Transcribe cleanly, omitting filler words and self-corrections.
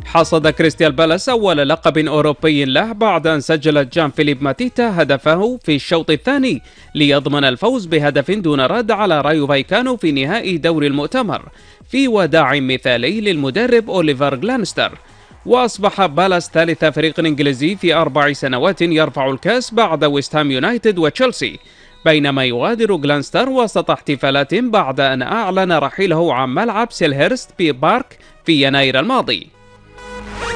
حصد كريستيال بالاس أول لقب أوروبي له بعد أن سجل جان فيليب ماتيتا هدفه في الشوط الثاني ليضمن الفوز بهدف دون رد على رايو فايكانو في نهائي دوري المؤتمر في وداع مثالي للمدرب أوليفر غلانستر. وأصبح بالاس ثالث فريق إنجليزي في 4 سنوات يرفع الكأس بعد ويست هام يونايتد وتشيلسي، بينما يغادر غلانستر وسط احتفالات بعد أن أعلن رحيله عن ملعب سيلهيرست بارك في يناير الماضي.